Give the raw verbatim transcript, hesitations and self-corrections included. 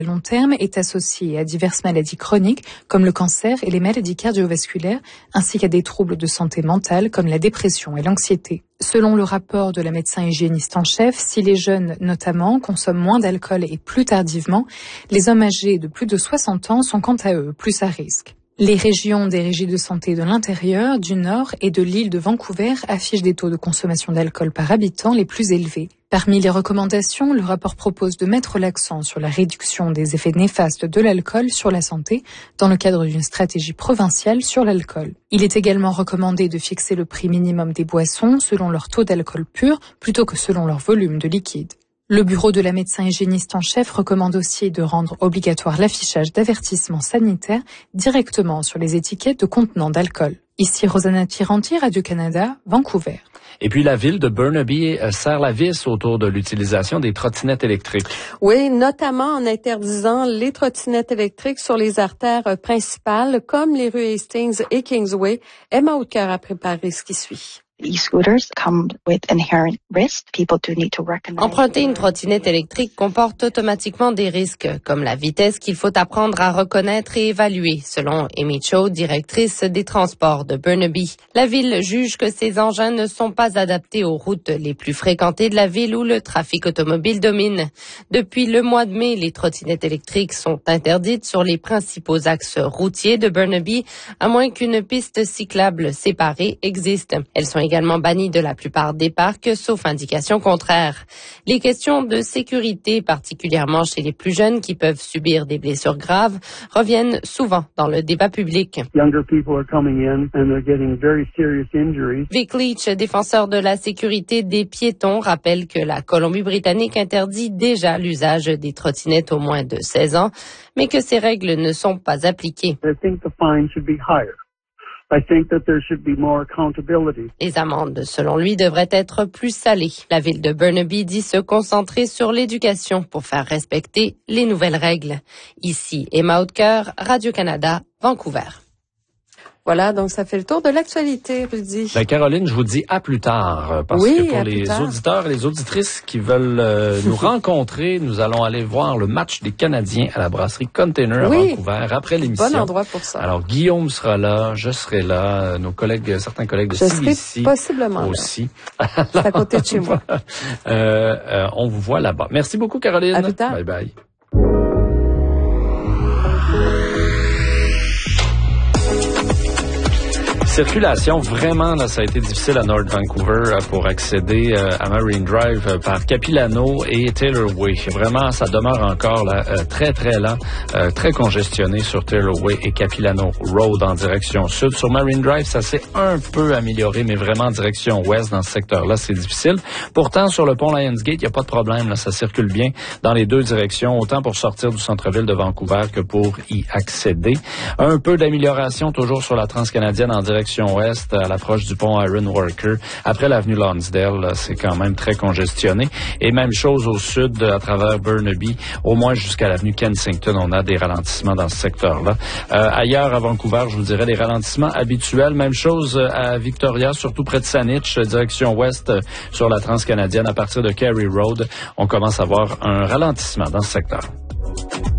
long terme est associé à diverses maladies chroniques comme le cancer et les maladies cardiovasculaires, ainsi qu'à des troubles de santé mentale comme la dépression et l'anxiété. Selon le rapport de la médecin hygiéniste en chef, si les jeunes notamment consomment moins d'alcool et plus tardivement, les hommes âgés de plus de soixante ans sont quant à eux plus à risque. Les régions des régies de santé de l'intérieur, du nord et de l'île de Vancouver affichent des taux de consommation d'alcool par habitant les plus élevés. Parmi les recommandations, le rapport propose de mettre l'accent sur la réduction des effets néfastes de l'alcool sur la santé dans le cadre d'une stratégie provinciale sur l'alcool. Il est également recommandé de fixer le prix minimum des boissons selon leur taux d'alcool pur plutôt que selon leur volume de liquide. Le bureau de la médecin hygiéniste en chef recommande aussi de rendre obligatoire l'affichage d'avertissements sanitaires directement sur les étiquettes de contenants d'alcool. Ici Rosanna Tiranti, Radio-Canada, Vancouver. Et puis la ville de Burnaby serre la vis autour de l'utilisation des trottinettes électriques. Oui, notamment en interdisant les trottinettes électriques sur les artères principales comme les rues Hastings et Kingsway. Emma Houdecoeur a préparé ce qui suit. E-scooters come with inherent risks. People do need to recognize. Emprunter une trottinette électrique comporte automatiquement des risques, comme la vitesse qu'il faut apprendre à reconnaître et évaluer, selon Amy Cho, directrice des transports de Burnaby. La ville juge que ces engins ne sont pas adaptés aux routes les plus fréquentées de la ville où le trafic automobile domine. Depuis le mois de mai, les trottinettes électriques sont interdites sur les principaux axes routiers de Burnaby, à moins qu'une piste cyclable séparée existe. Elles sont également bannies de la plupart des parcs, sauf indication contraire. Les questions de sécurité, particulièrement chez les plus jeunes qui peuvent subir des blessures graves, reviennent souvent dans le débat public. Vic Leach, défenseur de la sécurité des piétons, rappelle que la Colombie-Britannique interdit déjà l'usage des trottinettes aux moins de seize ans, mais que ces règles ne sont pas appliquées. Les amendes, selon lui, devraient être plus salées. La ville de Burnaby dit se concentrer sur l'éducation pour faire respecter les nouvelles règles. Ici, Emma Houdecoeur, Radio-Canada, Vancouver. Voilà, donc ça fait le tour de l'actualité, Rudy. Ben, Caroline, je vous dis à plus tard, parce oui, que pour les auditeurs et les auditrices qui veulent euh, nous rencontrer, nous allons aller voir le match des Canadiens à la brasserie Container oui. à Vancouver après l'émission. Bon endroit pour ça. Alors, Guillaume sera là, je serai là, nos collègues, certains collègues de je C B C possiblement aussi. C'est à côté de chez moi. euh, euh, on vous voit là-bas. Merci beaucoup, Caroline. À plus tard. Bye bye. Circulation, vraiment, là, ça a été difficile à North Vancouver pour accéder euh, à Marine Drive euh, par Capilano et Taylor Way. Vraiment, ça demeure encore là, euh, très, très lent, euh, très congestionné sur Taylor Way et Capilano Road en direction sud. Sur Marine Drive, ça s'est un peu amélioré, mais vraiment en direction ouest dans ce secteur-là, c'est difficile. Pourtant, sur le pont Lionsgate, il n'y a pas de problème, là, ça circule bien dans les deux directions, autant pour sortir du centre-ville de Vancouver que pour y accéder. Un peu d'amélioration toujours sur la Transcanadienne en direction ouest, à l'approche du pont Iron Worker. Après l'avenue Lonsdale, c'est quand même très congestionné. Et même chose au sud, à travers Burnaby, au moins jusqu'à l'avenue Kensington, on a des ralentissements dans ce secteur-là. Euh, ailleurs, à Vancouver, je vous dirais des ralentissements habituels. Même chose à Victoria, surtout près de Saanich, direction ouest sur la Transcanadienne. À partir de Carey Road, on commence à voir un ralentissement dans ce secteur.